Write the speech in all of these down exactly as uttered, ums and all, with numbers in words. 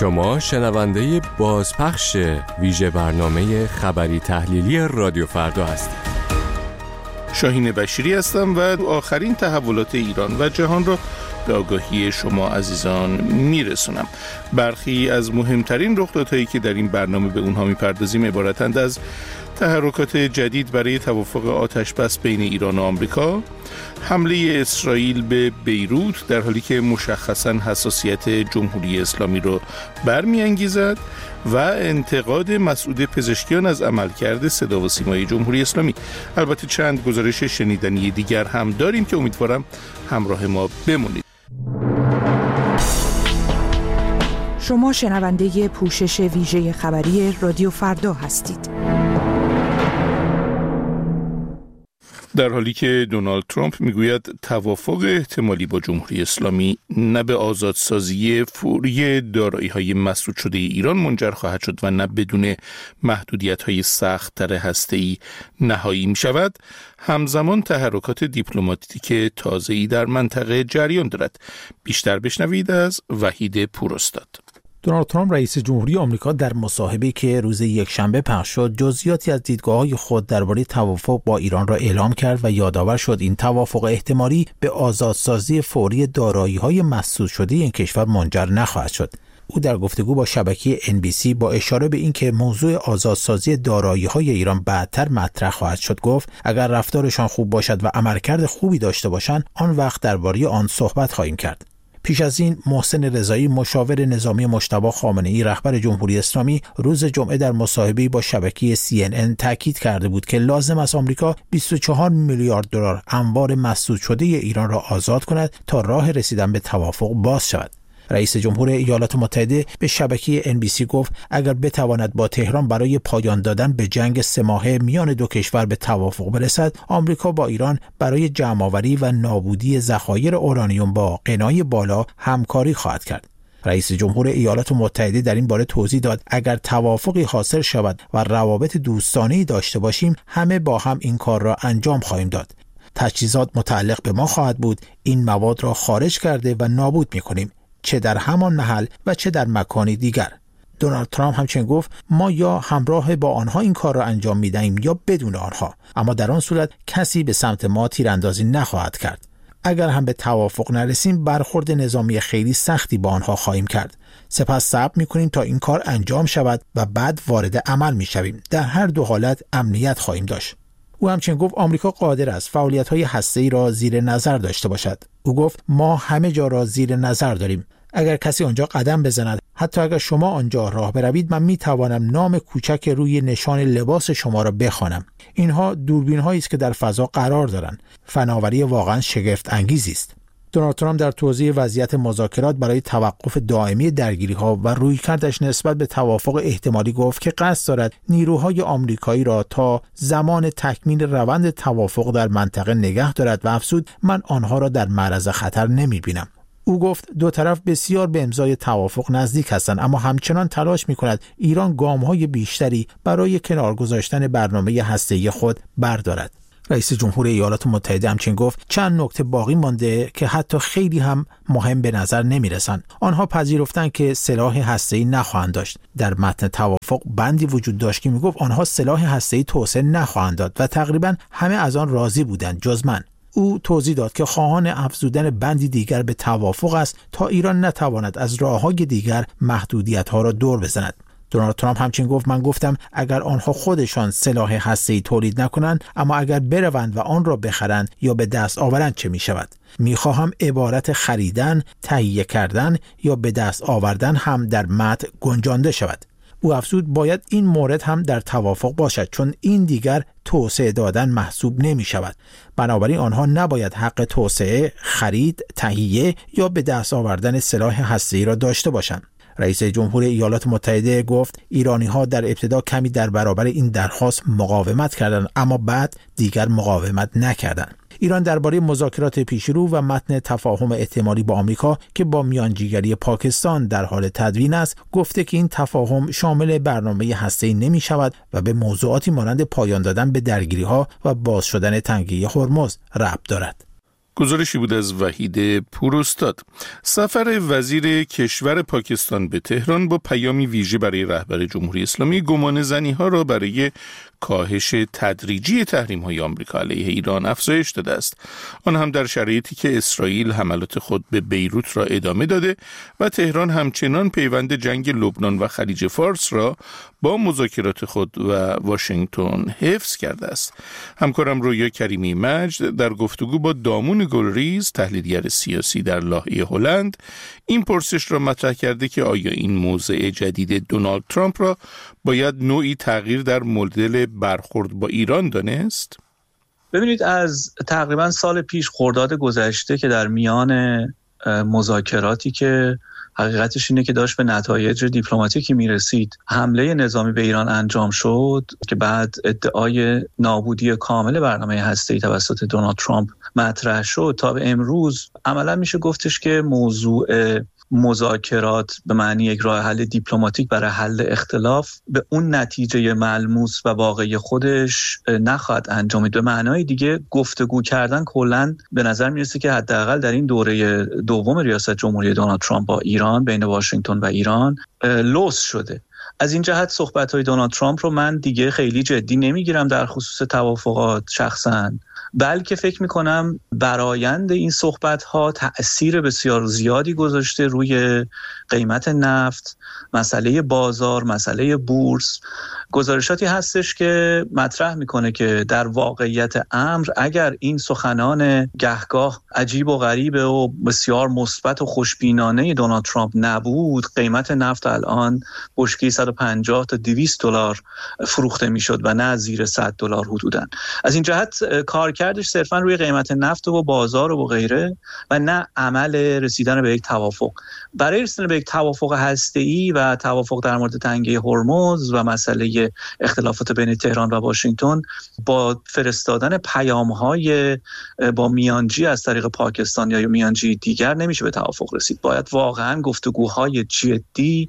شما شنونده بازپخش ویژه برنامه خبری تحلیلی رادیو فردا هستید. شاهین بشیری هستم و آخرین تحولات ایران و جهان را به آگاهی شما عزیزان میرسونم. برخی از مهمترین رخدادهایی که در این برنامه به اونها میپردازیم عبارتند از تحرکات جدید برای توافق آتش بس بین ایران و آمریکا، حمله اسرائیل به بیروت در حالی که مشخصاً حساسیت جمهوری اسلامی رو برمی‌انگیزد و انتقاد مسعود پزشکیان از عملکرد صدا و سیمای جمهوری اسلامی. البته چند گزارش شنیدنی دیگر هم داریم که امیدوارم همراه ما بمونید. شما شنونده پوشش ویژه خبری رادیو فردا هستید. در حالی که دونالد ترامپ میگوید توافق احتمالی با جمهوری اسلامی نه به آزادسازی فوری دارایی‌های مسدود شده ایران منجر خواهد شد و نه بدون محدودیت‌های سخت‌تر هسته‌ای نهایی می‌شود، همزمان تحرکات دیپلماتیک تازه‌ای در منطقه جریان دارد. بیشتر بشنوید از وحید پوراستاد. دونالد ترامپ رئیس جمهوری آمریکا در مصاحبه‌ای که روز یکشنبه پخش شد جزئیاتی از دیدگاه‌های خود درباره توافق با ایران را اعلام کرد و یادآور شد این توافق احتمالی به آزادسازی فوری دارایی‌های مسدود شده این کشور منجر نخواهد شد. او در گفتگو با شبکه ان بی سی با اشاره به اینکه موضوع آزادسازی دارایی‌های ایران بعدتر مطرح خواهد شد گفت اگر رفتارشان خوب باشد و عملکرد خوبی داشته باشند آن وقت درباره آن صحبت خواهیم کرد. پیش از این محسن رضایی مشاور نظامی مجتبی خامنه‌ای رهبر جمهوری اسلامی روز جمعه در مصاحبه‌ای با شبکه سی ان ان تاکید کرده بود که لازم است آمریکا بیست و چهار میلیارد دلار انبار مسدود شده ایران را آزاد کند تا راه رسیدن به توافق باز شود. رئیس جمهور ایالات متحده به شبکه ان بی سی گفت اگر بتواند با تهران برای پایان دادن به جنگ سه ماهه میان دو کشور به توافق برسد، آمریکا با ایران برای جمع‌آوری و نابودی ذخایر اورانیوم با غنای بالا همکاری خواهد کرد. رئیس جمهور ایالات متحده در این باره توضیح داد اگر توافقی حاصل شود و روابط دوستانه‌ای داشته باشیم همه با هم این کار را انجام خواهیم داد. تجهیزات متعلق به ما خواهد بود، این مواد را خارج کرده و نابود می‌کنیم، چه در همان محل و چه در مکانی دیگر. دونالد ترامپ همچنین گفت ما یا همراه با آنها این کار را انجام می‌دهیم یا بدون آنها، اما در آن صورت کسی به سمت ما تیراندازی نخواهد کرد. اگر هم به توافق نرسیم برخورد نظامی خیلی سختی با آنها خواهیم کرد. سپس صبر می‌کنیم تا این کار انجام شود و بعد وارد عمل می‌شویم. در هر دو حالت امنیت خواهیم داشت. او همچنین گفت آمریکا قادر است فعالیت‌های هسته‌ای را زیر نظر داشته باشد. او گفت ما همه جا را زیر نظر داریم. اگر کسی آنجا قدم بزند، حتی اگر شما آنجا راه بروید، من می توانم نام کوچک روی نشان لباس شما را بخوانم. اینها دوربین هایی است که در فضا قرار دارند. فناوری واقعا شگفت انگیزی است. دونالد ترامپ در توضیح وضعیت مذاکرات برای توقف دائمی درگیری‌ها و رویکردش نسبت به توافق احتمالی گفت که قصد دارد نیروهای آمریکایی را تا زمان تکمیل روند توافق در منطقه نگه دارد و افزود من آنها را در معرض خطر نمی‌بینم. او گفت دو طرف بسیار به امضای توافق نزدیک هستند اما همچنان تلاش می‌کند ایران گام‌های بیشتری برای کنار گذاشتن برنامه هسته‌ای خود بردارد. رئیس جمهور ایالات متحده همچنین گفت چند نکته باقی مانده که حتی خیلی هم مهم به نظر نمی‌رسند. آنها پذیرفتند که سلاح هسته‌ای نخواهند داشت. در متن توافق بندی وجود داشت که می‌گفت آنها سلاح هسته‌ای توسعه نخواهند داد و تقریباً همه از آن راضی بودند جز من. او توضیح داد که خواهان افزودن بندی دیگر به توافق است تا ایران نتواند از راه‌های دیگر محدودیت‌ها را دور بزند. دونالد ترامپ همچنین گفت من گفتم اگر آنها خودشان سلاح هسته‌ای تولید نکنند اما اگر بروند و آن را بخرند یا به دست آورند چه می‌شود؟ می‌خواهم عبارت خریدن، تهیه کردن یا به دست آوردن هم در متن گنجانده شود. او افزود باید این مورد هم در توافق باشد چون این دیگر توسعه دادن محسوب نمی شود. بنابراین آنها نباید حق توسعه، خرید، تهیه یا به دست آوردن سلاح هسته‌ای را داشته باشند. رئیس جمهور ایالات متحده گفت ایرانی‌ها در ابتدا کمی در برابر این درخواست مقاومت کردند اما بعد دیگر مقاومت نکردند. ایران درباره مذاکرات پیشرو و متن تفاهم احتمالی با آمریکا که با میانجیگری پاکستان در حال تدوین است گفته که این تفاهم شامل برنامه هسته‌ای نمی شود و به موضوعاتی مانند پایان دادن به درگیری‌ها و باز شدن تنگه هرمز ربط دارد. گزارشی بود از وحید پوراستاد. سفر وزیر کشور پاکستان به تهران با پیامی ویژه برای رهبر جمهوری اسلامی گمان زنی ها را برای کاهش تدریجی تحریم های آمریکا علیه ایران افزایش داده است. آن هم در شرایطی که اسرائیل حملات خود به بیروت را ادامه داده و تهران همچنان پیوند جنگ لبنان و خلیج فارس را با مذاکرات خود و واشنگتن حفظ کرده است. همکارم رویا کریمی مجد در گفتگو با دامون گلریز، تحلیلگر سیاسی در لاهه هلند، این پرسش را مطرح کرده که آیا این موضع جدید دونالد ترامپ را باید نوعی تغییر در مدل برخورد با ایران دانست؟ ببینید، از تقریبا سال پیش خرداد گذشته که در میان مذاکراتی که حقیقتش اینه که داشت به نتایج دیپلماتیکی میرسید، حمله نظامی به ایران انجام شد که بعد ادعای نابودی کامل برنامه هسته‌ای توسط دونالد ترامپ مطرح شد، تا به امروز عملا میشه گفتش که موضوع مذاکرات به معنی یک راه حل دیپلماتیک برای حل اختلاف به اون نتیجه ملموس و واقعی خودش نخواهد انجامید. به معنای دیگه گفتگو کردن کلاً به نظر میرسه که حداقل در این دوره دوم ریاست جمهوری دونالد ترامپ با ایران، بین واشنگتن و ایران، لوس شده. از این جهت صحبت‌های دونالد ترامپ رو من دیگه خیلی جدی نمیگیرم در خصوص توافقات شخصاً، بلکه فکر میکنم برآیند این صحبت‌ها تأثیر بسیار زیادی گذاشته روی قیمت نفت، مسئله بازار، مسئله بورس. گزارشاتی هستش که مطرح میکنه که در واقعیت امر اگر این سخنان گهگاه عجیب و غریبه و بسیار مثبت و خوشبینانه دونالد ترامپ نبود، قیمت نفت الان بشکه‌ای صد و پنجاه تا دویست دلار فروخته میشد و نه زیر صد دلار حدوداً. از این جهت کارکردش صرفاً روی قیمت نفت و بازار و غیره و نه عمل رسیدن به یک توافق. برای رسیدن به یک توافق هسته‌ای و توافق در مورد تنگه هرمز و مسئله اختلافات بین تهران و واشنگتن با فرستادن پیام‌های با میانجی از طریق پاکستان یا میانجی دیگر نمیشه به توافق رسید. باید واقعاً گفتگوهای جدی،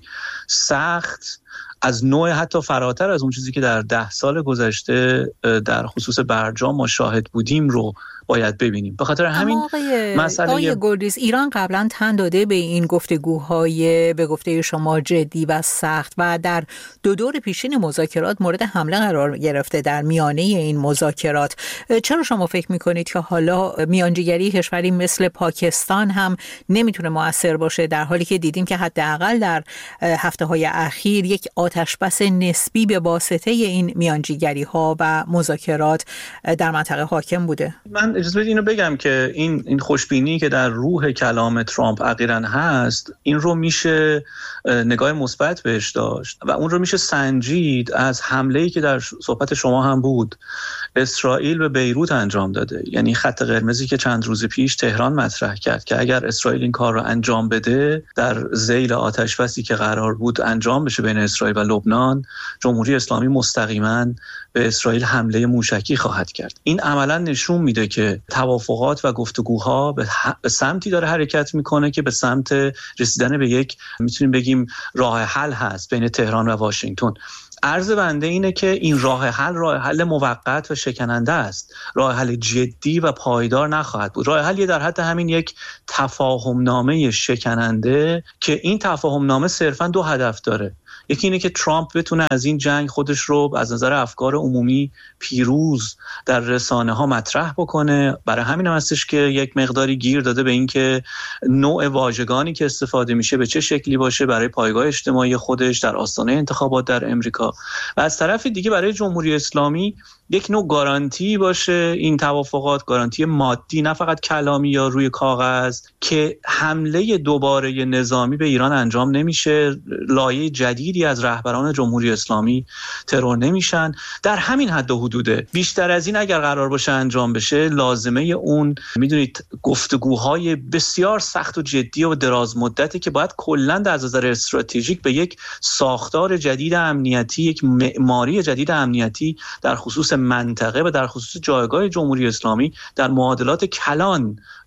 سخت، از نوع حتی فراتر از اون چیزی که در ده سال گذشته در خصوص برجام ما شاهد بودیم رو باید ببینیم. به خاطر همین مسئله آقای گلریز، ایران قبلا تن داده به این گفتگوهای به گفته شما جدی و سخت و در دو دور پیشین مذاکرات مورد حمله قرار گرفته در میانه این مذاکرات. چرا شما فکر میکنید که حالا میانجیگری کشوری مثل پاکستان هم نمیتونه مؤثر باشه، در حالی که دیدیم که حداقل در هفته های اخیر یک آتشبس نسبی به واسطه این میانجیگری ها و مذاکرات در منطقه حاکم بوده؟ من اجازه بدید اینو بگم که این این خوشبینی که در روح کلام ترامپ اخیراً هست، این رو میشه نگاه مثبت بهش داشت و اون رو میشه سنجید از حمله‌ای که در صحبت شما هم بود اسرائیل به بیروت انجام داده. یعنی خط قرمزی که چند روز پیش تهران مطرح کرد که اگر اسرائیل این کار رو انجام بده، در ذیل آتشبسی که قرار بود انجام بشه بین اسرائیل و لبنان، جمهوری اسلامی مستقیما به اسرائیل حمله موشکی خواهد کرد. این عملا نشون میده که توافقات و گفتگوها به سمتی داره حرکت میکنه که به سمت رسیدن به یک، میتونیم بگیم، راه حل هست بین تهران و واشنگتن. عرض بنده اینه که این راه حل راه حل موقت و شکننده است. راه حل جدی و پایدار نخواهد بود. راه حل در حد همین یک تفاهم نامه شکننده که این تفاهم نامه صرفاً دو هدف داره. یکی اینه که ترامپ بتونه از این جنگ خودش رو از نظر افکار عمومی پیروز در رسانه ها مطرح بکنه. برای همین هم هستش که یک مقداری گیر داده به این که نوع واژگانی که استفاده میشه به چه شکلی باشه برای پایگاه اجتماعی خودش در آستانه انتخابات در امریکا. و از طرف دیگه برای جمهوری اسلامی یک نوع گارانتی باشه، این توافقات گارانتی مادی نه فقط کلامی یا روی کاغذ، که حمله دوباره نظامی به ایران انجام نمیشه، لایه جدیدی از رهبران جمهوری اسلامی ترور نمیشن. در همین حد و حدوده. بیشتر از این اگر قرار باشه انجام بشه، لازمه اون میدونید گفتگوهای بسیار سخت و جدی و دراز مدتی که باید کلاً از نظر استراتژیک به یک ساختار جدید امنیتی، یک معماری جدید امنیتی در خصوص منطقه و در خصوص جایگاه جمهوری اسلامی در معادلات کلان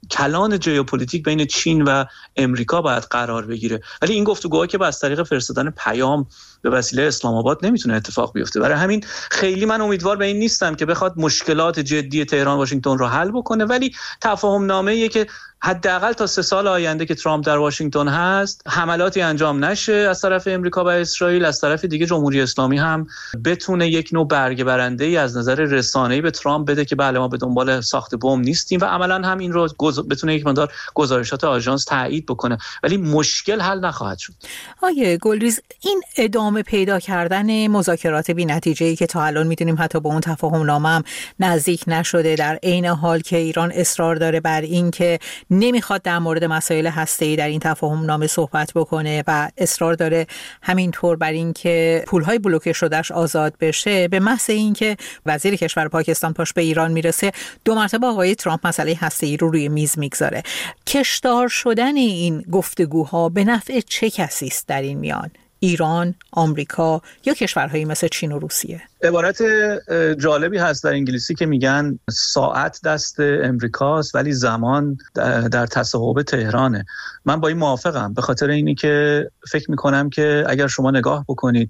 کلان ژئوپلیتیک بین چین و امریکا باید قرار بگیره. ولی این گفتگوها که از طریق فرستادن پیام به وسیله اسلام آباد نمیتونه اتفاق بیفته. برای همین خیلی من امیدوار به این نیستم که بخواد مشکلات جدی تهران واشنگتن رو حل بکنه، ولی تفاهم نامه‌ایه که حداقل تا سه سال آینده که ترامپ در واشنگتن هست حملاتی انجام نشه از طرف امریکا و اسرائیل، از طرف دیگه جمهوری اسلامی هم بتونه یک نوع برگه برنده‌ای از نظر رسانه‌ای به ترامپ بده که بله ما به دنبال ساخت بمب نیستیم و عملاً هم این رو گز... بتونه یک مقدار گزارشات آژانس تایید بکنه، ولی مشکل حل نخواهد شد. آیه گلریز، این ادامه پیدا کردن مذاکرات بی‌نتیجه‌ای که تا الان می‌دونیم حتی به اون تفاهم نامه هم نزدیک نشده، در عین حال که ایران اصرار داره بر این که نمیخواد در مورد مسائل هسته‌ای در این تفاهم نامه صحبت بکنه و اصرار داره همینطور بر این که پولهای بلوکه شدهش آزاد بشه، به محض این که وزیر کشور پاکستان پاش به ایران میرسه دو مرتبه آقای ترامپ مسئله هسته‌ای رو روی میز میگذاره. کشدار شدن این گفتگوها به نفع چه کسی است در این میان؟ ایران، آمریکا یا کشورهایی مثل چین و روسیه؟ عبارت جالبی هست در انگلیسی که میگن ساعت دست امریکاست ولی زمان در تصاحب تهرانه. من با این موافقم، به خاطر اینی که فکر میکنم که اگر شما نگاه بکنید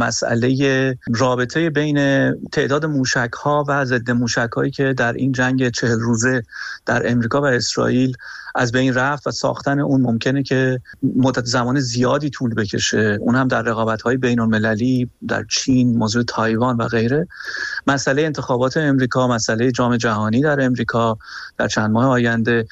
مسئله رابطه بین تعداد موشک‌ها و ضد موشک‌هایی که در این جنگ چهل روزه در امریکا و اسرائیل از بین رفت و ساختن اون ممکنه که مدت زمان زیادی طول بکشه، اون هم در رقابت‌های بین‌المللی در چین، موضوع تایوان و غیره. مسئله انتخابات امریکا، مسئله جام جهانی در امریکا در چند ماه آینده،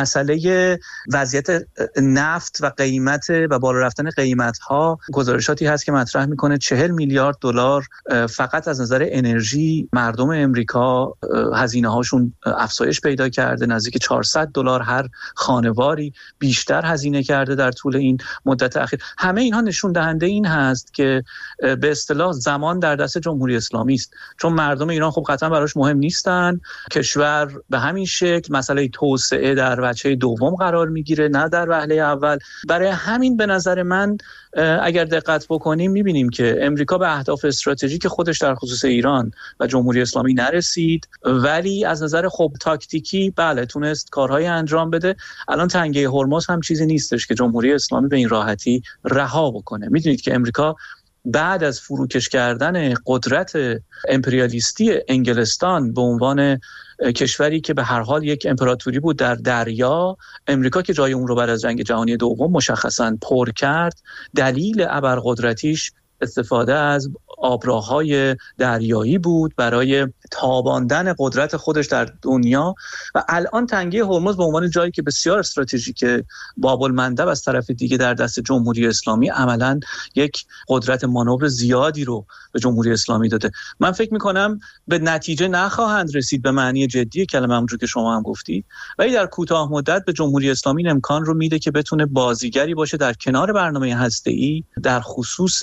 مسئله وضعیت نفت و قیمت و بالا رفتن قیمت‌ها. گزارشاتی هست که مطرح میکنه چهل میلیارد دلار فقط از نظر انرژی مردم امریکا هزینه هاشون افزایش پیدا کرده، نزدیک چهارصد دلار هر خانواری بیشتر هزینه کرده در طول این مدت اخیر. همه اینها نشون دهنده این هست که به اصطلاح زمان در دست جمهوری اسلامی است، چون مردم ایران خب قطعا براش مهم نیستن، کشور به همین شکل مسئله توسعه در وجه دوم قرار میگیره نه در وهله اول. برای همین به نظر من اگر دقت بکنیم میبینیم که امریکا به اهداف استراتژیک خودش در خصوص ایران و جمهوری اسلامی نرسید، ولی از نظر خب تاکتیکی بله تونست کارهای انجام بده. الان تنگه هرمز هم چیزی نیستش که جمهوری اسلامی به این راحتی رها بکنه. میدونید که امریکا بعد از فروکش کردن قدرت امپریالیستی انگلستان به عنوان کشوری که به هر حال یک امپراتوری بود در دریا، امریکا که جای اون رو بعد از جنگ جهانی دوم مشخصاً پر کرد، دلیل ابرقدرتیش استفاده از آبراهای دریایی بود برای تاباندن قدرت خودش در دنیا و الان تنگه هرمز به عنوان جایی که بسیار استراتژیک باب المندب از طرف دیگه در دست جمهوری اسلامی عملاً یک قدرت مانور زیادی رو به جمهوری اسلامی داده. من فکر میکنم به نتیجه نخواهند رسید به معنی جدی کلمه، همونجور که شما هم گفتید، ولی در کوتاه مدت به جمهوری اسلامی امکان رو میده که بتونه بازیگری باشه در کنار برنامه هسته‌ای در خصوص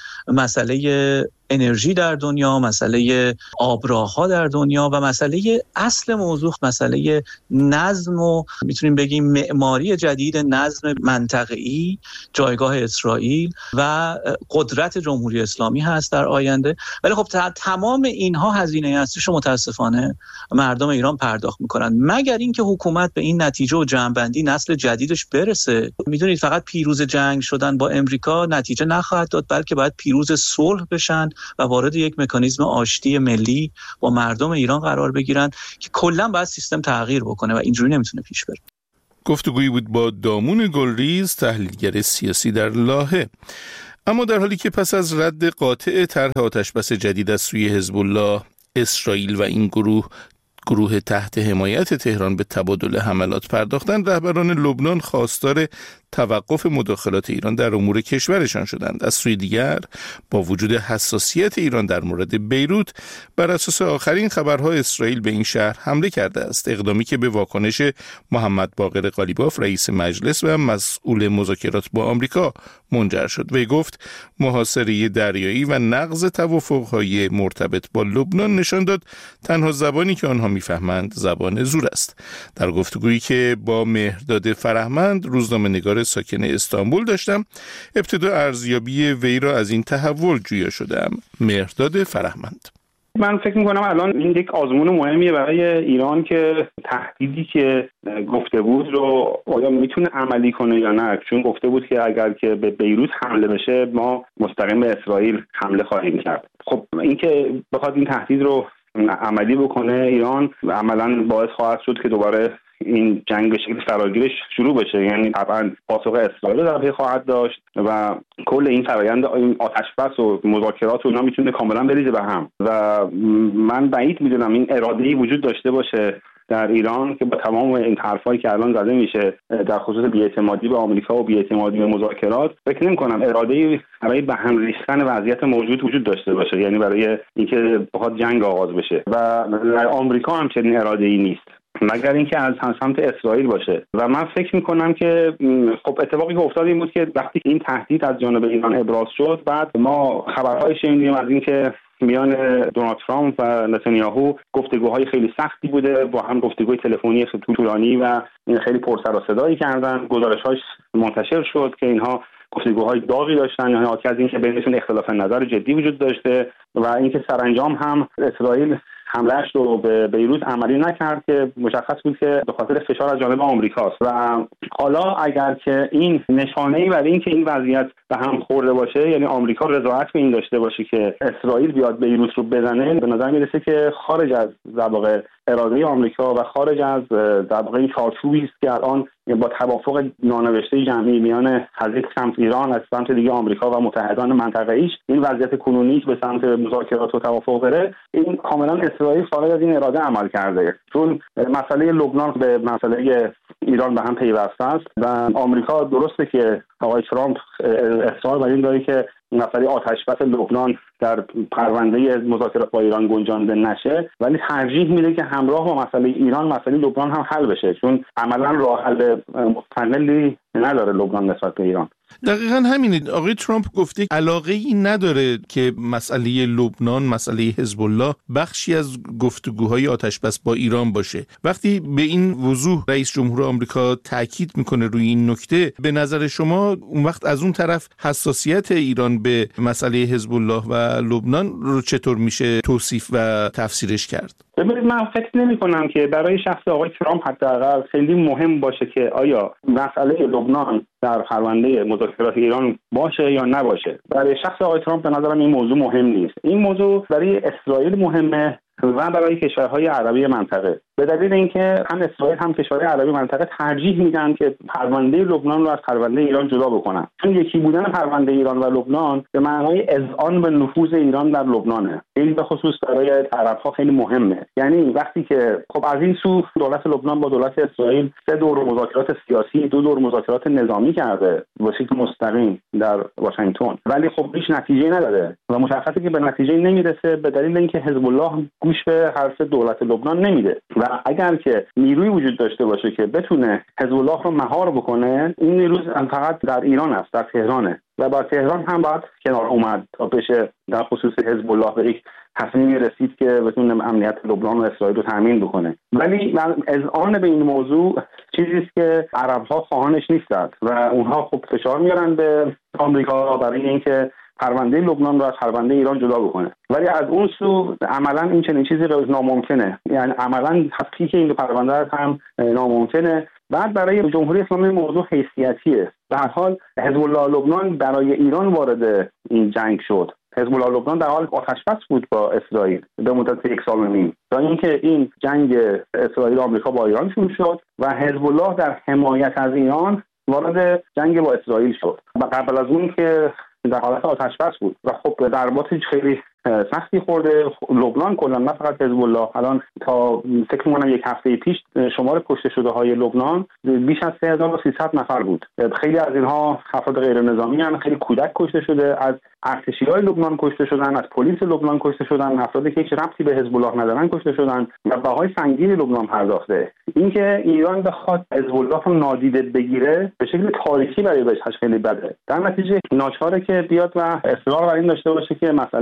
مسئله انرژی در دنیا، مسئله آبراها در دنیا و مسئله اصل موضوع مسئله نظم و میتونیم بگیم معماری جدید نظم منطقه‌ای، جایگاه اسرائیل و قدرت جمهوری اسلامی هست در آینده. ولی خب تمام اینها هزینه هستیش متاسفانه مردم ایران پرداخت میکنن، مگر اینکه حکومت به این نتیجه و جمع‌بندی نسل جدیدش برسه. میدونید فقط پیروز جنگ شدن با امریکا نتیجه نخواهد داد، بلکه باید پیروز صلح بشن و وارد یک مکانیزم آشتی ملی با مردم ایران قرار بگیرن که کلا باید سیستم تغییر بکنه و اینجوری نمیتونه پیش بره. گفتگویی بود با دامون گلریز، تحلیلگر سیاسی در لاهه. اما در حالی که پس از رد قاطع طرح آتشبس جدید از سوی حزب الله، اسرائیل و این گروه گروه تحت حمایت تهران به تبادل حملات پرداختند، رهبران لبنان خواستار توقف مداخلات ایران در امور کشورشان شدند. از سوی دیگر با وجود حساسیت ایران در مورد بیروت، بر اساس آخرین خبرها اسرائیل به این شهر حمله کرده است، اقدامی که به واکنش محمد باقر قالیباف رئیس مجلس و مسئول مذاکرات با آمریکا منجر شد. وی گفت محاصره دریایی و نقض توافق‌های مرتبط با لبنان نشان داد تنها زبانی که آنها میفهمند زبان زور است. در گفتگویی که با مهرداد فرهمند، روزنامه‌نگار ساکن استانبول داشتم، ابتدا ارزیابی وی را از این تحول جویا شدم. مهرداد فرهمند: من فکر میکنم الان این یک آزمون مهمیه برای ایران که تهدیدی که گفته بود رو آیا میتونه عملی کنه یا نه، چون گفته بود که اگر که به بیروت حمله بشه ما مستقیم به اسرائیل حمله خواهیم کرد. خب اینکه بخواد این تهدید رو عملی بکنه ایران عملاً باعث خواهد شد که دوباره این جنگ به شکل فراگیرش شروع بشه، یعنی طبعا پاسخ اسرائیل در پی خواهد داشت و کل این فرآیند این آتش‌بس و مذاکرات و اینا میتونه کاملا بریزه به هم و من بعید میدونم این اراده‌ای وجود داشته باشه در ایران که با تمام این حرفایی که الان زده میشه در خصوص بی‌اعتمادی به آمریکا و بی‌اعتمادی به مذاکرات، فکر نمی‌کنم اراده‌ای برای به هم ریختن وضعیت موجود وجود داشته باشه، یعنی برای اینکه بخواد جنگ آغاز بشه و در آمریکا هم چنین اراده‌ای نیست مگر اینکه از سمت اسرائیل باشه. و من فکر میکنم که خب اتفاقی که افتاد این بود که وقتی این تهدید از جانب ایران ابراز شد، بعد ما خبرهای شنیدیم از اینکه میان دونالد ترامپ و نتانیاهو گفتگوهای خیلی سختی بوده، با هم گفتگوی تلفنی خیلی طولانی و خیلی پرسر و صدایی کردن. گزارش‌هاش منتشر شد که اینها گفتگوهای داغی داشتن، یعنی حاکی از اینکه بینشون اختلاف نظر جدی وجود داشته و اینکه سرانجام هم اسرائیل حمله‌اش رو به بیروت عملی نکرد که مشخص بود که به خاطر فشار از جانب آمریکاست. و حالا اگر که این نشانه‌ای برای اینکه این وضعیت به هم خورده باشه، یعنی آمریکا رضایت به این داشته باشه که اسرائیل بیاد بیروت رو بزنه، به نظر میرسه که خارج از در واقع اراده آمریکا و خارج از در واقع این چارچوبی است که الان با توافق نانوشته جمعی میان از یک سمت ایران، از سمت دیگه آمریکا و متحدان منطقه‌ایش این وضعیت کنونی به سمت مذاکرات و توافق بره، این کاملا اسرائیل خارج از این اراده عمل کرده، چون مسئله لبنان به مسئله ایران به هم پیوسته است و آمریکا درسته که آقای ترامپ اصرار بر این داره که مسئله آتش‌بس لبنان در پرونده مذاکرات با ایران گنجانده نشه، ولی ترجیح میده که همراه با مسئله ایران مسئله لبنان هم حل بشه، چون عملا راه حل مستقلی نداره لبنان نسبت به ایران. دقیقاً همینه. آقای ترامپ گفته علاقه ای نداره که مسئله لبنان، مسئله حزب الله بخشی از گفتگوهای آتش‌بس با ایران باشه. وقتی به این وضوح رئیس جمهور آمریکا تاکید میکنه روی این نکته، به نظر شما اون وقت از اون طرف حساسیت ایران به مسئله حزب الله و لبنان رو چطور میشه توصیف و تفسیرش کرد؟ ببینید، من فکر نمی کنم که برای شخص آقای ترامپ حداقل خیلی مهم باشه که آیا مسئله لبنان در پرونده مذاکرات ایران باشه یا نباشه. برای شخص آقای ترامپ به نظرم این موضوع مهم نیست. این موضوع برای اسرائیل مهمه و برای کشورهای عربی منطقه، به دلیل اینکه هم اسرائیل هم کشورهای عربی منطقه ترجیح میدن که پرونده لبنان رو از پرونده ایران جدا بکنن، چون یکی بودن پرونده ایران و لبنان به معنای اذعان به نفوذ ایران در لبنانه. این به خصوص برای عرب‌ها خیلی مهمه. یعنی وقتی که خب از این سو دولت لبنان با دولت اسرائیل سه دور مذاکرات سیاسی، دو دور مذاکرات نظامی کرده با شکل مستقیم در واشنگتن، ولی خب هیچ نتیجه‌ای نداده و مشخصه که به نتیجه نمیرسه، به دلیل اینکه حزب الله گوش به حرف دولت لبنان نمیده. و اگر که نیروی وجود داشته باشه که بتونه حزب الله رو مهار بکنه، این نیروی فقط در ایران است، در تهرانه و با تهران هم باید کنار اومد تا بشه در خصوص حزب الله به یک تصمیمی رسید که بتونه امنیت لبنان و اسرائیل رو تامین بکنه. ولی اذعان به این موضوع چیزی است که عرب‌ها خواهانش نیستند و اونها خب فشار میارن به آمریکا برای اینکه پرونده لبنان رو از پرونده ایران جدا بکنه، ولی از اون سو عملا این چنین چیزی رو ناممکنه، یعنی عملا تفکیک این دو پرونده هم ناممکنه. بعد برای جمهوری اسلامی موضوع حیثیتیه. به هر حال حزب الله لبنان برای ایران وارد این جنگ شد. حزب الله لبنان در حال آتش‌بس بود با اسرائیل به مدت یک سال و نیم، تا اینکه این جنگ اسرائیل و آمریکا با ایران شروع شد و حزب الله در حمایت از ایران وارد جنگ با اسرائیل شد و قبل از اون که در حالت آتش‌بس بود و خب ضربات خیلی سختی خورده. لبنان کلا نه فقط حزب الله، الان تا فکر می‌کنم یک هفته پیش شمار کشته شده های لبنان بیش از سه هزار و سیصد نفر بود. خیلی از اینها افراد غیر نظامی هستند، خیلی کودک کشته شده، از ارتشی‌های لبنان کشته شدن، از پلیس لبنان کشته شدن، افرادی که هیچ ربطی به حزب الله ندارن کشته شدن و بهای سنگینی لبنان پرداخته. اینکه ایران بخواد حزب الله رو نادیده بگیره به شکل تاریخی برای بهش خیلی بده. در نتیجه ناچاره که بیاد و اصرار بر این داشته باشه که مسئله آتش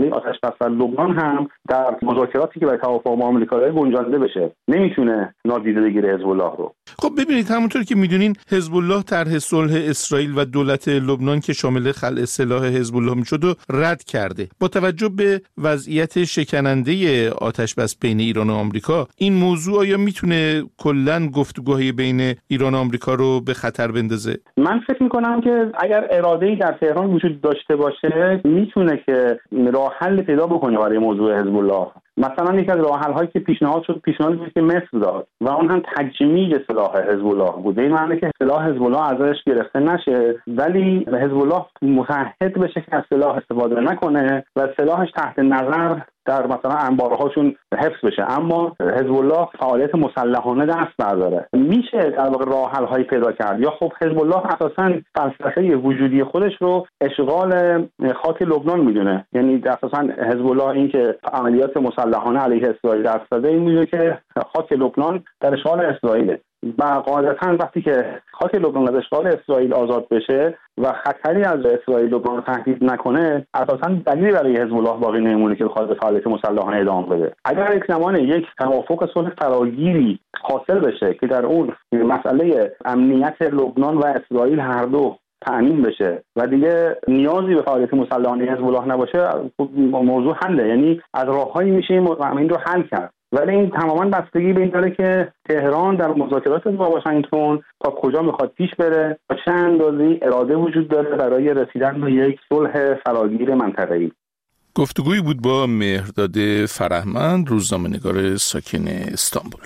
مفصل لبنان هم در مذاکراتی که برای توافق با آمریکا داره گنجانده بشه، نمیتونه نادیده بگیره حزب الله رو. خب ببینید، همونطور که میدونین حزب الله طرح صلح اسرائیل و دولت لبنان که شامل خلع سلاح حزب الله میشد و رد کرده. با توجه به وضعیت شکننده آتش بس بین ایران و آمریکا، این موضوع آیا میتونه کلاً گفتگوهای بین ایران و آمریکا رو به خطر بندازه؟ من فکر میکنم که اگر اراده‌ای در تهران وجود داشته باشه میتونه که راه حل پیدا بکنه برای موضوع حزب الله. مثلا یکی از راه حل‌هایی که پیشنهاد شد پیشنهادی بود که مصر داد و اون هم تجمید سلاح حزب الله بود. این معنی که سلاح حزب الله ازش گرفته نشه ولی حزب الله متعهد بشه که از سلاح استفاده نکنه و سلاحش تحت نظر در مثلا انبارهاشون حفظ بشه، اما حزب الله فعالیت مسلحانه دست برداره. میشه در واقع راه حل هایی پیدا کرد. یا خب حزب الله اساساً فلسفه وجودی خودش رو اشغال خاک لبنان میدونه، یعنی اساساً حزب الله این که عملیات مسلحانه علیه اسرائیل دست داده، این میدونه که خاک لبنان در اشغال اسرائیله و قاعدتاً وقتی که خاک لبنان از اشغال اسرائیل آزاد بشه و خطری از اسرائیل لبنان رو تهدید نکنه، اساساً دلیلی برای حزب الله باقی نمیمونه که بخواد به فعالیت مسلحانه ادامه بده. اگر یک زمان یک توافق صلح فراگیری حاصل بشه که در اون مسئله امنیت لبنان و اسرائیل هر دو تأمین بشه و دیگه نیازی به فعالیت مسلحانه حزب الله نباشه، موضوع حله، یعنی از راههایی میشه این رو حل کرد. ولی این تماما بستگی به این داره که تهران در مذاکرات با واشنگتن تا کجا میخواد پیش بره و چه اندازه‌ای اراده وجود داره برای رسیدن به یک صلح فراگیر منطقه‌ای. گفتگویی بود با مهرداد فرهمند، روزنامه‌نگار ساکن استانبول.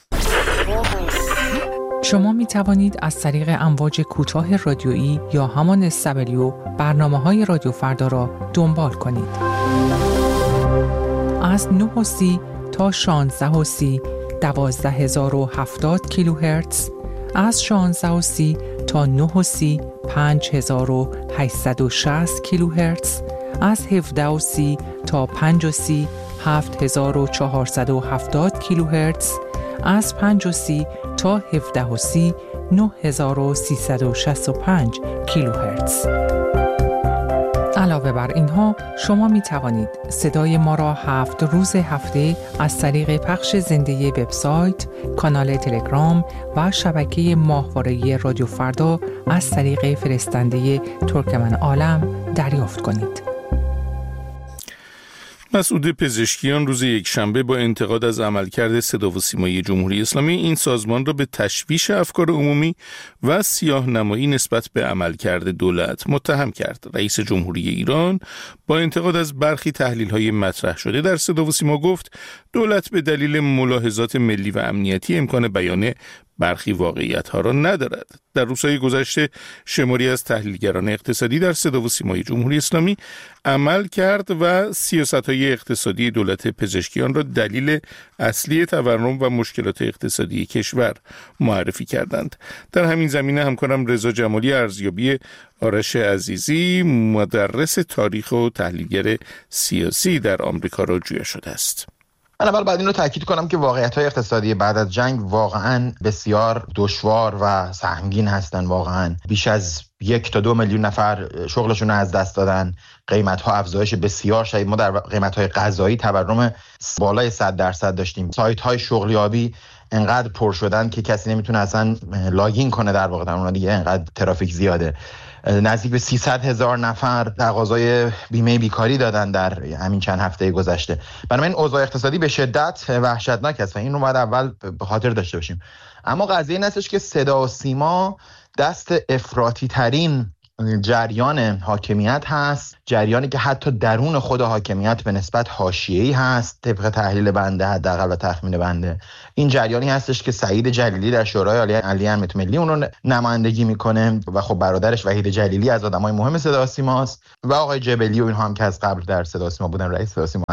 شما می توانید از طریق امواج کوتاه رادیویی یا همان اس دبلیو برنامه‌های رادیو فردا را دنبال کنید. از نه و سی تا شانزده و سی دوازده هزار و هفتاد کیلوهرتز، از شانزده و سی تا نه و سی پنج هزار و هشتصد و شصت کیلوهرتز، از هفده و سی تا پنج و سی هفت هزار و چهارصد و هفتاد کیلوهرتز، از پنج و سی تا هفده و سی نه هزار و سیصد و شصت و پنج کیلوهرتز. علاوه بر اینها شما می توانید صدای ما را هفت روز هفته از طریق پخش زنده وبسایت، کانال تلگرام و شبکه ماهواره‌ای رادیو فردا از طریق فرستنده ترکمن عالم دریافت کنید. مسعود پزشکیان روز یکشنبه با انتقاد از عملکرد صدا و سیمای جمهوری اسلامی این سازمان را به تشویش افکار عمومی و سیاه‌نمایی نسبت به عملکرد دولت متهم کرد. رئیس جمهوری ایران با انتقاد از برخی تحلیل‌های مطرح شده در صدا و سیما گفت دولت به دلیل ملاحظات ملی و امنیتی امکان بیان برخی واقعیت‌ها را ندارد. در روزهای گذشته شماری از تحلیلگران اقتصادی در صدا و سیمای جمهوری اسلامی عمل کرد و سیاست‌های اقتصادی دولت پزشکیان را دلیل اصلی تورم و مشکلات اقتصادی کشور معرفی کردند. در همین زمینه همکارم رضا جمالی ارزیابی آرش عزیزی، مدرس تاریخ و تحلیلگر سیاسی در آمریکا را جویا شده است. من اول بعد این رو تاکید کنم که واقعیت‌های اقتصادی بعد از جنگ واقعاً بسیار دشوار و سهمگین هستن. واقعاً بیش از یک تا دو میلیون نفر شغلشون رو از دست دادن. قیمت‌ها افزایش بسیار شدید. ما در قیمت‌های غذایی تورم بالای صد درصد داشتیم. سایت‌های شغلیابی انقدر پر شدن که کسی نمیتونه اصلا لاگین کنه، در واقع در اون دیگه انقدر ترافیک زیاده. نزدیک به سیصد هزار نفر تقاضای بیمه بیکاری دادن در همین چند هفته گذشته. بنابراین اوضاع اقتصادی به شدت وحشتناک است و این رو باید اول به خاطر داشته باشیم. اما قضیه این هستش که صدا و سیما دست افراطی ترین جریان حاکمیت هست، جریانی که حتی درون خود حاکمیت به نسبت حاشیه‌ای هست طبق تحلیل بنده حداقل و تخمین بنده. این جریانی هستش که سعید جلیلی در شورای عالی امنیت ملی اون رو نمایندگی میکنه و خب برادرش وحید جلیلی از آدمای مهم صدا و سیماست و آقای جبلی و اینها هم که از قبل در صدا و سیما بودن، رئیس صدا و سیما هستن.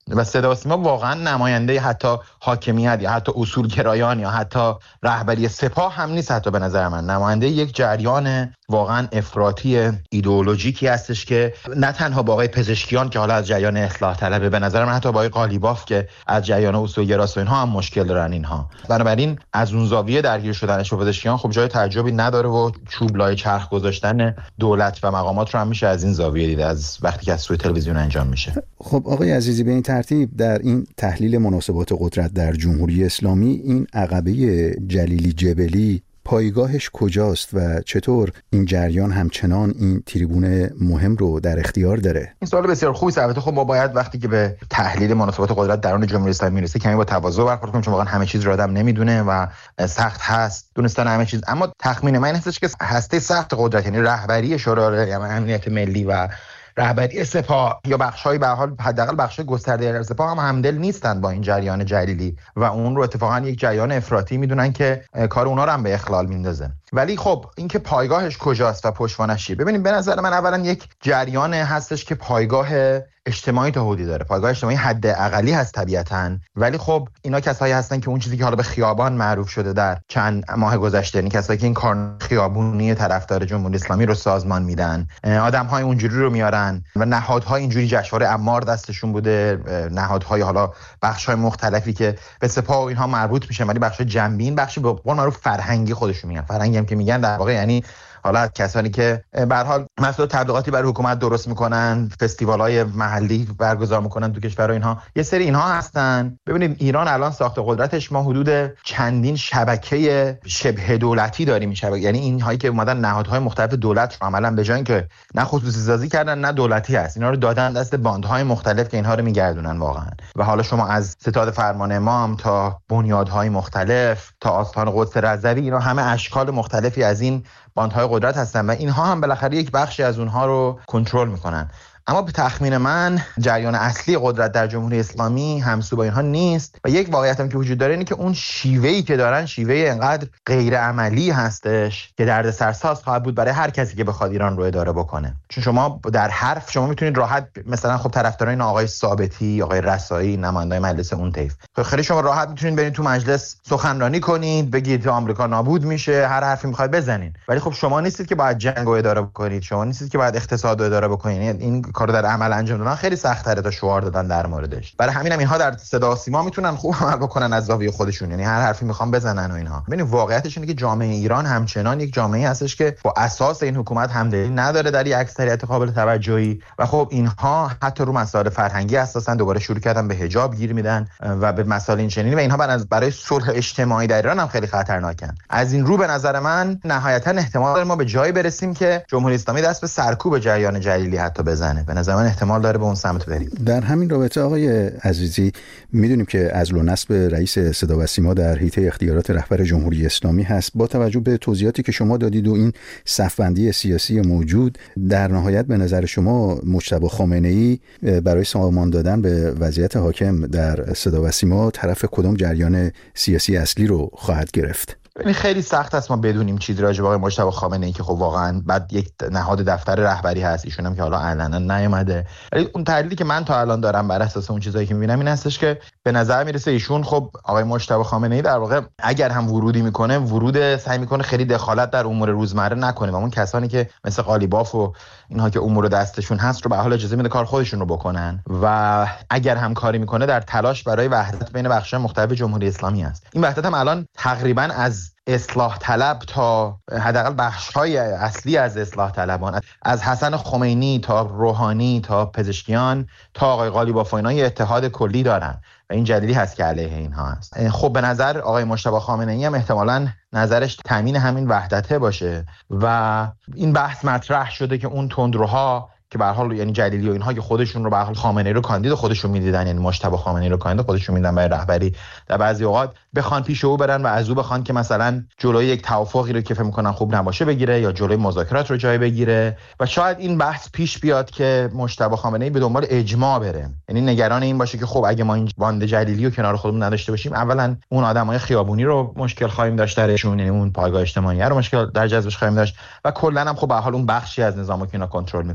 و صدا و سیما واقعا نماینده حتی حاکمیت یا حتی اصولگرایان یا حتی رهبری سپاه هم نیست. حتی به نظر من نماینده یک جریان واقعا افراطی ایدئولوژیکی هستش که نه تنها با آقای پزشکیان که حالا از جریان اصلاح طلبه، به نظر من حتی با آقای قالیباف که از جریان اصولگراست و اینها هم مشکل دارن اینها. بنابراین از اون زاویه درگیر شدنش با پزشکیان خب جای تعجبی نداره و چوب لای چرخ گذاشتن دولت و مقامات رو هم میشه از این زاویه دید، از وقتی که از سوی تلویزیون انجام میشه. خب آقای عزیزی، به این ترتیب در این تحلیل مناسبات قدرت در جمهوری اسلامی این عقبه جلیلی جبلی پایگاهش کجاست و چطور این جریان همچنان این تریبون مهم رو در اختیار داره؟ این سوال بسیار خوبی است. البته خب ما باید وقتی که به تحلیل مناسبات قدرت درون جمهوری اسلامی میرسه کمی با تواضع برخورد کنیم، چون واقعا همه چیز رو آدم نمیدونه و سخت هست دونستن همه چیز. اما تخمین من این هستش که هسته سخت قدرت، یعنی رهبری شورای امنیت ملی و رهبری سپاه یا بخش‌های به حال حداقل بخش‌های گسترده سپاه هم همدل نیستند با این جریان جلیلی و اون رو اتفاقا یک جریان افراطی میدونن که کار اونا رو هم به اخلال میندازه. ولی خب اینکه پایگاهش کجاست و پشتوانش چیه، ببینید به نظر من اولا یک جریان هستش که پایگاه اجتماعی تا حدودی داره، پایگاه اجتماعی حد اقلی هست طبیعتاً، ولی خب اینا کسایی هستن که اون چیزی که حالا به خیابان معروف شده در چند ماه گذشته، یعنی کسایی که این کار خیابونی طرفدار جمهوری اسلامی رو سازمان میدن، آدم‌های اونجوری رو میارن و نهادهای اینجوری جشنواره عمار دستشون بوده، نهادهای حالا بخش‌های مختلفی که به سپاه و اینها مربوط میشن، ولی بخش جنبین، بخشی به قول معروف فرهنگی خودشون میگن. فرهنگی هم که میگن در واقع یعنی حالا کسانی که به هر حال مسئول تبلیغاتی برای حکومت درست میکنن، فستیوال‌های محلی برگزار میکنن تو کشور و اینها، یه سری اینها هستن. ببینید ایران الان ساخت قدرتش ما حدود چندین شبکه شبه دولتی داریم، این شبکه یعنی اینهایی که اومدن نهادهای مختلف دولت رو عملاً به جای اینکه نه خصوصی سازی کردن نه دولتی هست، اینا رو دادن دست باندهای مختلف که اینها رو میگردونن واقعا. و حالا شما از ستاد فرمان امام تا بنیادهای مختلف تا آستان قدس رضوی، اینا همه اشکال مختلفی از این باندهای قدرت هستن و اینها هم بالاخره یک بخشی از اونها رو کنترل میکنن. اما به تخمین من جریان اصلی قدرت در جمهوری اسلامی همسو با اینها نیست و یک واقعیت هم که وجود داره اینه که اون شیوهی که دارن شیوه انقدر غیر عملی هستش که دردسرساز خواهد بود برای هر کسی که بخواد ایران رو اداره بکنه. چون شما در حرف شما میتونید راحت مثلا خب طرفداران آقای ثابتی، آقای رسایی، نمایندای مجلس اون طیف، خیلی شما راحت میتونید برید تو مجلس سخنرانی کنید، بگید آمریکا نابود میشه، هر حرفی میخواید بزنید، ولی خب شما نیستید که باید جنگ رو اداره بکنید، شما نیستید که باید اقتصاد رو اداره بکنید. این کارو در عمل انجام دادن خیلی سخت‌تره تا شعار دادن در موردش. برای همین هم اینها در صدا و سیما میتونن خوب عمل بکنن از زاویه خودشون، یعنی هر حرفی میخوان بزنن و اینها. ببینید واقعیتش اینه که جامعه ایران همچنان یک جامعه هستش که با اساس این حکومت همدلی نداره در یک اکثریت قابل توجهی و خب اینها حتی رو مسائل فرهنگی اساسا دوباره شروع کردن به حجاب گیر میدن و به مسائل این چنینی و اینها برای صلح اجتماعی در ایران هم خیلی خطرناکن. از این رو به نظر من نهایتا احتمال داره ما به جایی برسیم که جمهوری اسلامی دست به سرکوب جریان جلیلی حتی بزنه. به نظر من احتمال داره به اون سمت بریم. در همین رابطه آقای عزیزی، میدونیم که عزل و نصب رئیس صدا و سیما در حیطه اختیارات رهبر جمهوری اسلامی هست. با توجه به توضیحاتی که شما دادید و این صف‌بندی سیاسی موجود، در نهایت به نظر شما مجتبی خامنه‌ای برای سامان دادن به وضعیت حاکم در صدا و سیما طرف کدام جریان سیاسی اصلی رو خواهد گرفت؟ این خیلی سخت است ما بدونیم چیزی راجع به آقای مجتبی خامنه‌ای که خب واقعا بعد یک نهاد دفتر رهبری هست، ایشون هم که حالا علنا نیومده، ولی اون تحلیلی که من تا الان دارم بر اساس اون چیزایی که می‌بینم این هستش که به نظر میرسه ایشون خب آقای مجتبی خامنه‌ای در واقع اگر هم ورودی میکنه ورود سعی میکنه خیلی دخالت در امور روزمره نکنه و اون کسانی که مثل قالیباف و اینها که امور دستشون هست رو به حال اجازه میده کار خودشون رو بکنن و اگر هم کاری میکنه در تلاش برای وحدت بین بخش‌های مختلف جمهوری اسلامی است. این وحدت هم الان تقریبا از اصلاح طلب تا حداقل بخش‌های اصلی از اصلاح طلبان، از حسن خمینی تا روحانی تا پزشکیان تا آقای قالیباف و اینا یه اتحاد کلی دارن و این جلیلی هست که علیه اینها هست. خب به نظر آقای مجتبی خامنه‌ای هم احتمالاً نظرش تامین همین وحدته باشه و این بحث مطرح شده که اون تندروها که به هر حال یعنی جلیلی و اینها که خودشون رو به هر حال خامنه‌ای رو کاندید خودشون میدیدن، یعنی مجتبی خامنه‌ای رو کاندید خودشون میدیدن برای رهبری، در بعضی اوقات بخوان پیش او برن و از او بخوان که مثلا جلوی یک توافقی رو که فکر می‌کنن خوب نباشه بگیره یا جلوی مذاکرات رو جای بگیره و شاید این بحث پیش بیاد که مجتبی خامنه‌ای به دنبال اجماع بره، یعنی نگران این باشه که خب اگه ما این باند جلیلی رو کنار خودمون نداشته باشیم اولا اون آدمای خیابونی رو مشکل خواهیم داشت درشون، یعنی اون پایگاه اجتماعی رو مشکل در جذبش خواهیم داشت و کلا هم خب به هر حال اون بخشی از نظامو که اینا کنترل می‌کنن دیگه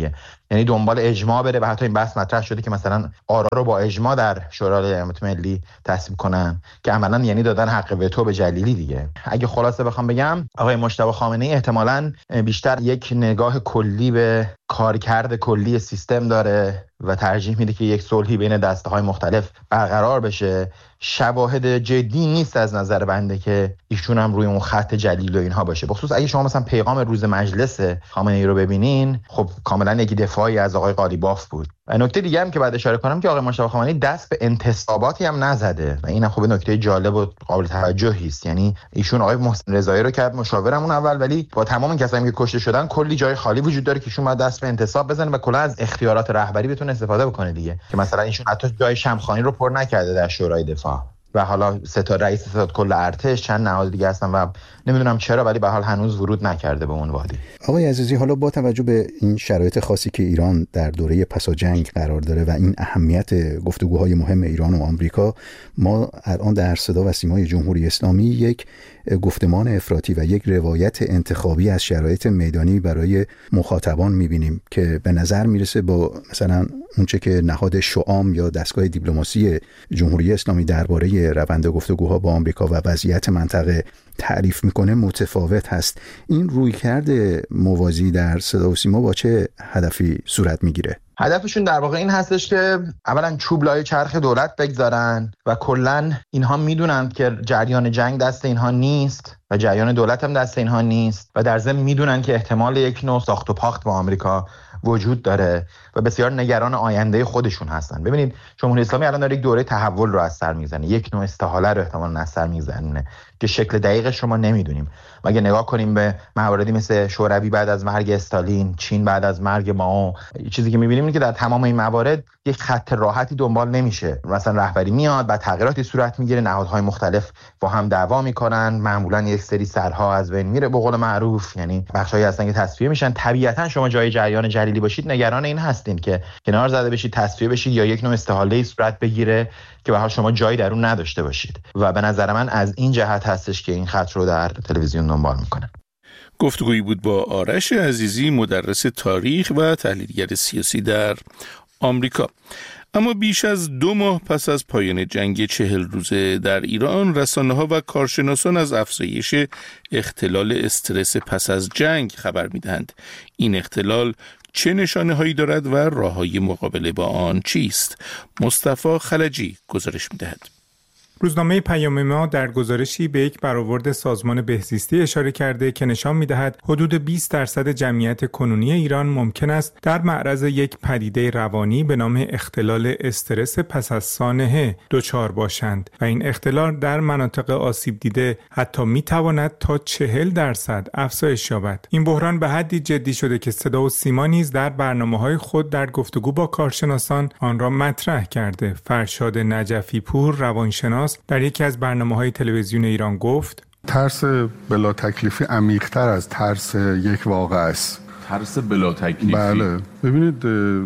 دیگه، یعنی دنبال اجماع بره و حتی این بحث مطرح شده که مثلا آرا رو با اجماع در شورای امنیت ملی تصویب کنن که عملاً یعنی دادن حق وتو به جلیلی دیگه. اگه خلاصه بخوام بگم آقای مجتبی خامنه‌ای احتمالاً بیشتر یک نگاه کلی به کارکرد کلی سیستم داره و ترجیح میده که یک صلحی بین دسته‌های مختلف برقرار بشه. شواهد جدی نیست از نظر بنده که ایشون هم روی اون خط جلیل و اینها باشه. بخصوص اگه شما مثلا پیغام روز مجلس خامنه‌ای رو ببینین، خب کاملا یک دفاعی از آقای قالیباف بود. و نکته دیگه هم که بعد اشاره کنم که آقای مجتبی خامنه‌ای دست به انتصاباتی هم نزده و اینم خب نکته جالب و قابل توجهی است. یعنی ایشون آقای محسن رضایی رو کرد مشاورمون اول، ولی با تمام کسایی که کشته شدن کلی جای خالی وجود داره که ایشون باید دست به انتصاب بزنه و کلا از اختیارات رهبری بتونه استفاده بکنه دیگه، که مثلا ایشون حتی جای شمخانی رو پر نکرده در شورای دفاع و حالا ستاد رئیس ستاد کل ارتش چند نهاد دیگه هستن و نمیدونم چرا ولی به حال هنوز ورود نکرده به اون وادی. آقای عزیزی، حالا با توجه به این شرایط خاصی که ایران در دوره پسا جنگ قرار داره و این اهمیت گفتگوهای مهم ایران و آمریکا، ما الان در صدا و سیمای جمهوری اسلامی یک گفتمان افراطی و یک روایت انتخابی از شرایط میدانی برای مخاطبان میبینیم که به نظر میرسه با مثلا اونچه که نهاد شعام یا دستگاه دیپلماسی جمهوری اسلامی درباره روند گفتگوها با آمریکا و وضعیت منطقه تعریف میکنه متفاوت هست. این رویکرد موازی در صدا و سیما با چه هدفی صورت میگیره؟ هدفشون در واقع این هستش که اولا چوب لای چرخ دولت بگذارن و کلا اینها میدونن که جریان جنگ دست اینها نیست و جریان دولت هم دست اینها نیست و در ضمن میدونن که احتمال یک نوع ساخت و پاخت با آمریکا وجود داره و بسیار نگران آینده خودشون هستن. ببینید جمهوری اسلامی الان داره یک دوره تحول رو از سر میزنه، یک نوع استحاله رو احتمالاً از سر میزنه که شکل دقیقش رو ما نمیدونیم. مگه نگاه کنیم به مواردی مثل شوروی بعد از مرگ استالین، چین بعد از مرگ مائو، چیزی که میبینیم اینه که در تمام این موارد یک خط راحتی دنبال نمیشه. مثلا رهبری میاد، بعد تغییراتی صورت میگیره، نهادهای مختلف با هم دعوا میکنن، معمولا یک سری سرها از بین میره به قول معروف، یعنی بخشایی هستن که تصفیه میشن. طبیعتا شما جای جریان جلیلی باشید نگران این هستین که کنار زده بشید، تصفیه بشید یا یک نوع استحاله صورت بگیره که به حال شما جایی در اون نداشته باشید و به نظر من از این جهت هستش که این خط رو در تلویزیون دنبال میکنن. گفتگویی بود با آرش عزیزی، مدرس تاریخ و تحلیلگر سیاسی در آمریکا. اما بیش از دو ماه پس از پایان جنگ چهل روزه در ایران، رسانه‌ها و کارشناسان از افزایش اختلال استرس پس از جنگ خبر می‌دهند. این اختلال چه نشانه‌هایی دارد و راه‌های مقابله با آن چیست؟ مصطفی خلجی گزارش می‌دهد. روزنامه پیام ما در گزارشی به یک برآورد سازمان بهزیستی اشاره کرده که نشان می‌دهد حدود بیست درصد جمعیت کنونی ایران ممکن است در معرض یک پدیده روانی به نام اختلال استرس پس از سانحه دچار باشند و این اختلال در مناطق آسیب دیده حتی می‌تواند تا چهل درصد افزایش یابد. این بحران به حدی جدی شده که صدا و سیما نیز در برنامه‌های خود در گفتگو با کارشناسان آن را مطرح کرده. فرشاد نجفی پور روانشناس در یکی از برنامه‌های تلویزیون ایران گفت: ترس بلا تکلیفی عمیق‌تر از ترس یک واقعه است. ترس بلا تکلیفی؟ بله. ببینید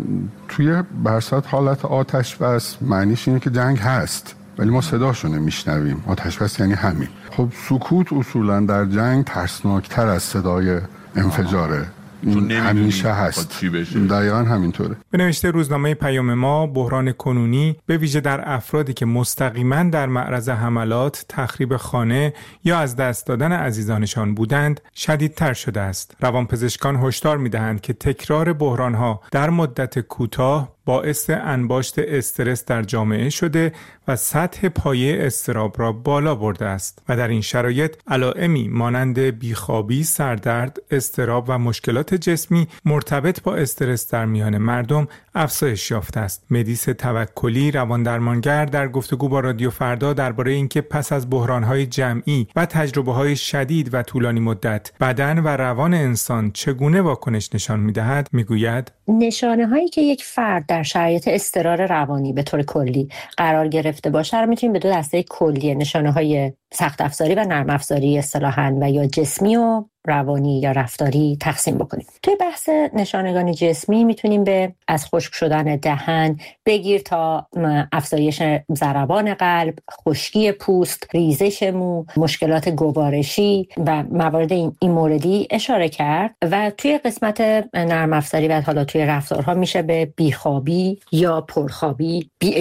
توی برصد حالت آتش بس معنیش اینه که جنگ هست ولی ما صداشو نمیشنویم. آتش بس یعنی همین. خب سکوت اصولا در جنگ ترسناکتر از صدای انفجاره. این همیشه هست. دقیقا همینطوره. به نوشته روزنامه پیام ما، بحران کنونی به ویژه در افرادی که مستقیما در معرض حملات، تخریب خانه یا از دست دادن عزیزانشان بودند شدیدتر شده است. روانپزشکان هشدار می‌دهند که تکرار بحران‌ها در مدت کوتاه باعث انباشت استرس در جامعه شده و سطح پایه اضطراب را بالا برده است و در این شرایط علائمی مانند بیخوابی، سردرد، اضطراب و مشکلات جسمی مرتبط با استرس در میان مردم افزایش یافته است. مدیس توکلی رواندرمانگر در گفتگو با رادیو فردا درباره اینکه پس از بحران‌های جمعی و تجربه‌های شدید و طولانی مدت بدن و روان انسان چگونه واکنش نشان می‌دهد می‌گوید: نشانه‌هایی که یک فرد در شرایط اضطرار روانی به طور کلی قرار گرفته باشه رو می‌تونیم به دو دسته کلی نشانه‌های سخت افزاری و نرم افزاری اصطلاحاً و یا جسمی و روانی یا رفتاری تقسیم بکنیم. توی بحث نشانگان جسمی میتونیم به از خشک شدن دهن بگیر تا افزایش ضربان قلب، خشکی پوست، ریزش مو، مشکلات گوارشی و موارد این موردی اشاره کرد. و توی قسمت نرم افزاری و حالا توی رفتارها میشه به بیخوابی یا پرخوابی، بی